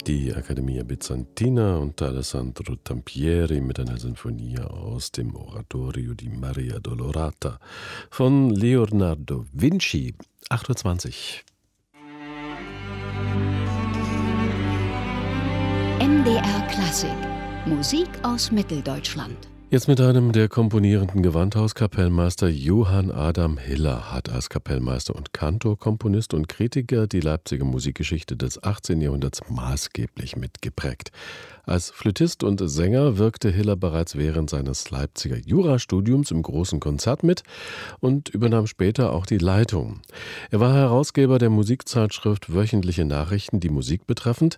Die Accademia Bizantina und Alessandro Tampieri mit einer Sinfonie aus dem Oratorio di Maria Dolorata von Leonardo Vinci, 8:20 Uhr. MDR Klassik. Musik aus Mitteldeutschland. Jetzt mit einem der komponierenden Gewandhauskapellmeister. Johann Adam Hiller hat als Kapellmeister und Kantor, Komponist und Kritiker die Leipziger Musikgeschichte des 18. Jahrhunderts maßgeblich mitgeprägt. Als Flötist und Sänger wirkte Hiller bereits während seines Leipziger Jurastudiums im Großen Konzert mit und übernahm später auch die Leitung. Er war Herausgeber der Musikzeitschrift Wöchentliche Nachrichten, die Musik betreffend.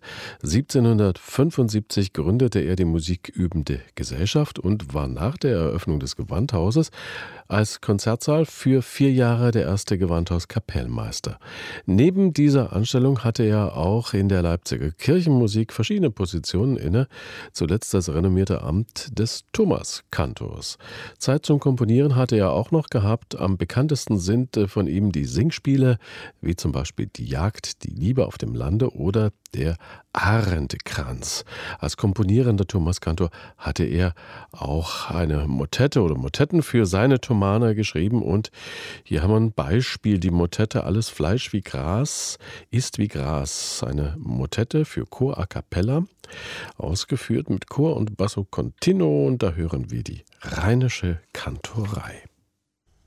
1775 gründete er die Musikübende Gesellschaft und war nach der Eröffnung des Gewandhauses als Konzertsaal für 4 Jahre der erste Gewandhauskapellmeister. Neben dieser Anstellung hatte er auch in der Leipziger Kirchenmusik verschiedene Positionen inne, zuletzt das renommierte Amt des Thomaskantors. Zeit zum Komponieren hatte er auch noch gehabt. Am bekanntesten sind von ihm die Singspiele, wie zum Beispiel Die Jagd, Die Liebe auf dem Lande oder der Arendtkranz. Als komponierender Thomaskantor hatte er auch eine Motette oder Motetten für seine Thomaner geschrieben und hier haben wir ein Beispiel, die Motette Alles Fleisch wie Gras ist wie Gras, eine Motette für Chor a cappella, ausgeführt mit Chor und Basso continuo und da hören wir die Rheinische Kantorei.